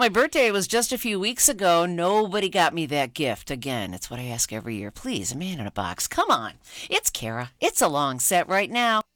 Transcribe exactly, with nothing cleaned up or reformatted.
my birthday was just a few weeks ago. Nobody got me that gift. Again, it's what I ask every year. Please, a man in a box. Come on. It's Kara. It's a long set right now.